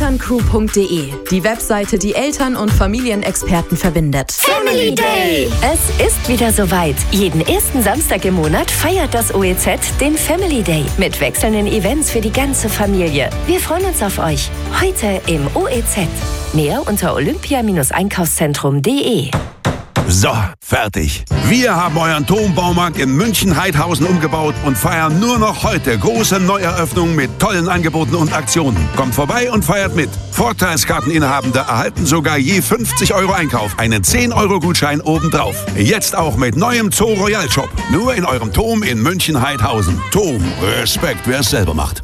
elterncrew.de, die Webseite, die Eltern- und Familienexperten verbindet. Family Day! Es ist wieder soweit. Jeden ersten Samstag im Monat feiert das OEZ den Family Day mit wechselnden Events für die ganze Familie. Wir freuen uns auf euch. Heute im OEZ. Mehr unter olympia-einkaufszentrum.de. So, fertig. Wir haben euren Turmbaumarkt in München-Heidhausen umgebaut und feiern nur noch heute große Neueröffnungen mit tollen Angeboten und Aktionen. Kommt vorbei und feiert mit. Vorteilskarteninhabende erhalten sogar je 50 € Einkauf einen 10-€-Gutschein obendrauf. Jetzt auch mit neuem Zoo Royal Shop. Nur in eurem Turm in München-Heidhausen. Turm, Respekt, wer es selber macht.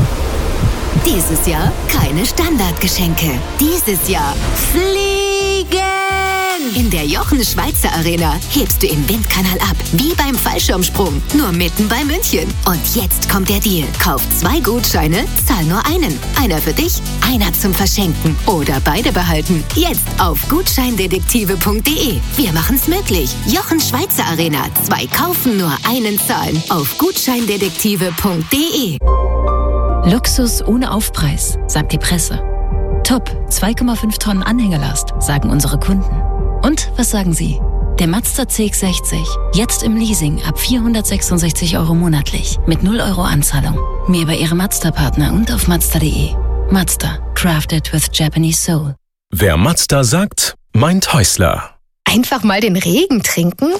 Dieses Jahr keine Standardgeschenke. Dieses Jahr fliegen! In der Jochen-Schweizer Arena hebst du im Windkanal ab, wie beim Fallschirmsprung, nur mitten bei München. Und jetzt kommt der Deal. Kauf 2 Gutscheine, zahl nur einen. Einer für dich, einer zum Verschenken oder beide behalten. Jetzt auf gutscheindetektive.de. Wir machen's möglich. Jochen-Schweizer Arena. 2 kaufen, nur einen zahlen. Auf gutscheindetektive.de. Luxus ohne Aufpreis, sagt die Presse. Top, 2,5 Tonnen Anhängerlast, sagen unsere Kunden. Und was sagen Sie? Der Mazda CX-60, jetzt im Leasing ab 466 € monatlich, mit 0 € Anzahlung. Mehr bei Ihrem Mazda-Partner und auf Mazda.de. Mazda, crafted with Japanese soul. Wer Mazda sagt, meint Häusler. Einfach mal den Regen trinken?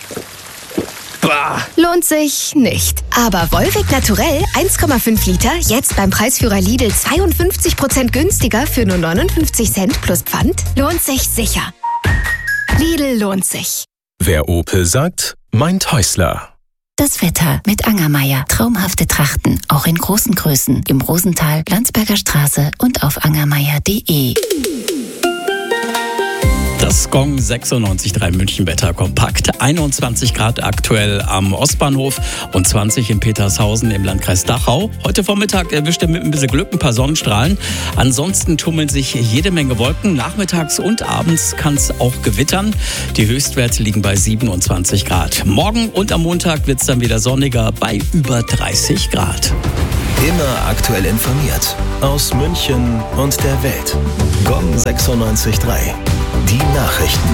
Bah. Lohnt sich nicht. Aber Volvic Naturell 1,5 Liter, jetzt beim Preisführer Lidl 52% günstiger für nur 59 Cent plus Pfand, lohnt sich sicher. Lidl lohnt sich. Wer Opel sagt, meint Häusler. Das Wetter mit Angermeier. Traumhafte Trachten, auch in großen Größen. Im Rosental, Landsberger Straße und auf angermeier.de. Das Gong 96.3 München Wetter kompakt. 21 Grad aktuell am Ostbahnhof und 20 in Petershausen im Landkreis Dachau. Heute Vormittag erwischt ihr mit ein bisschen Glück ein paar Sonnenstrahlen. Ansonsten tummeln sich jede Menge Wolken. Nachmittags und abends kann es auch gewittern. Die Höchstwerte liegen bei 27 Grad. Morgen und am Montag wird es dann wieder sonniger bei über 30 Grad. Immer aktuell informiert. Aus München und der Welt. Gong 96.3. Die Nachrichten.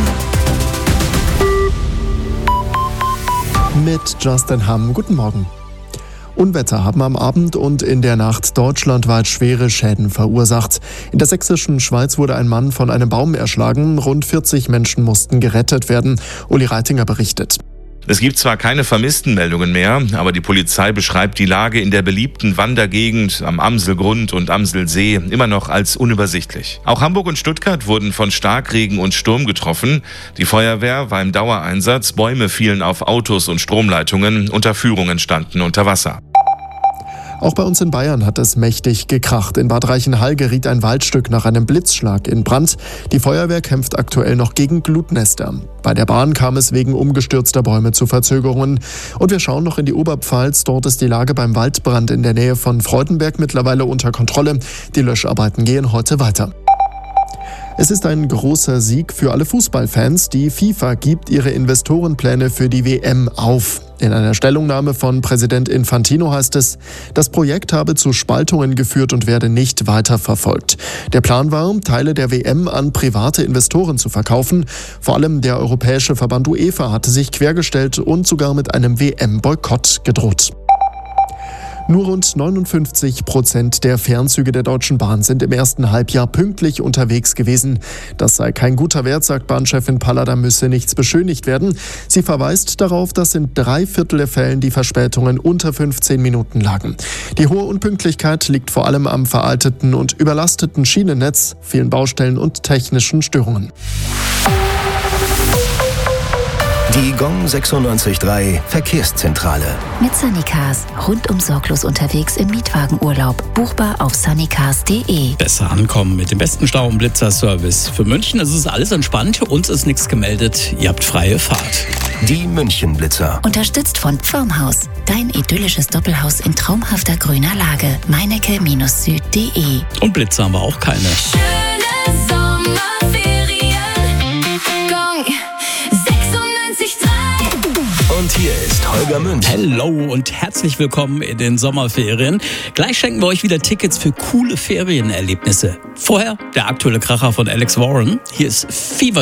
Mit Justin Hamm. Guten Morgen. Unwetter haben am Abend und in der Nacht deutschlandweit schwere Schäden verursacht. In der sächsischen Schweiz wurde ein Mann von einem Baum erschlagen. Rund 40 Menschen mussten gerettet werden. Uli Reitinger berichtet. Es gibt zwar keine Vermisstenmeldungen mehr, aber die Polizei beschreibt die Lage in der beliebten Wandergegend am Amselgrund und Amselsee immer noch als unübersichtlich. Auch Hamburg und Stuttgart wurden von Starkregen und Sturm getroffen. Die Feuerwehr war im Dauereinsatz, Bäume fielen auf Autos und Stromleitungen, Unterführungen standen unter Wasser. Auch bei uns in Bayern hat es mächtig gekracht. In Bad Reichenhall geriet ein Waldstück nach einem Blitzschlag in Brand. Die Feuerwehr kämpft aktuell noch gegen Glutnester. Bei der Bahn kam es wegen umgestürzter Bäume zu Verzögerungen. Und wir schauen noch in die Oberpfalz. Dort ist die Lage beim Waldbrand in der Nähe von Freudenberg mittlerweile unter Kontrolle. Die Löscharbeiten gehen heute weiter. Es ist ein großer Sieg für alle Fußballfans. Die FIFA gibt ihre Investorenpläne für die WM auf. In einer Stellungnahme von Präsident Infantino heißt es, das Projekt habe zu Spaltungen geführt und werde nicht weiterverfolgt. Der Plan war, Teile der WM an private Investoren zu verkaufen. Vor allem der europäische Verband UEFA hatte sich quergestellt und sogar mit einem WM-Boykott gedroht. Nur rund 59% der Fernzüge der Deutschen Bahn sind im ersten Halbjahr pünktlich unterwegs gewesen. Das sei kein guter Wert, sagt Bahnchefin Palla, da müsse nichts beschönigt werden. Sie verweist darauf, dass in 3/4 der Fällen die Verspätungen unter 15 Minuten lagen. Die hohe Unpünktlichkeit liegt vor allem am veralteten und überlasteten Schienennetz, vielen Baustellen und technischen Störungen. Die Gong 96.3 Verkehrszentrale. Mit Sunnycars. Rundum sorglos unterwegs im Mietwagenurlaub. Buchbar auf sunnycars.de. Besser ankommen mit dem besten Stau- und Blitzerservice. Für München ist es alles entspannt. Uns ist nichts gemeldet. Ihr habt freie Fahrt. Die München-Blitzer. Unterstützt von Pfirmhaus. Dein idyllisches Doppelhaus in traumhafter grüner Lage. Meinecke-süd.de. Und Blitzer haben wir auch keine. Schöne Sommerferien. Gong 96.3. Und hier ist Holger Schwiegermünch. Hello und herzlich willkommen in den Sommerferien. Gleich schenken wir euch wieder Tickets für coole Ferienerlebnisse. Vorher der aktuelle Kracher von Alex Warren. Hier ist Fever